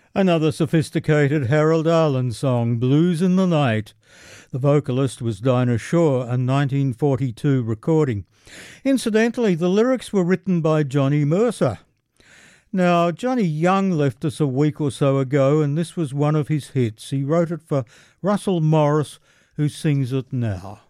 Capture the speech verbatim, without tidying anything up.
Another sophisticated Harold Arlen song, Blues in the Night. The vocalist was Dinah Shore, a nineteen forty-two recording. Incidentally, the lyrics were written by Johnny Mercer. Now, Johnny Young left us a week or so ago, and this was one of his hits. He wrote it for Russell Morris, who sings it now.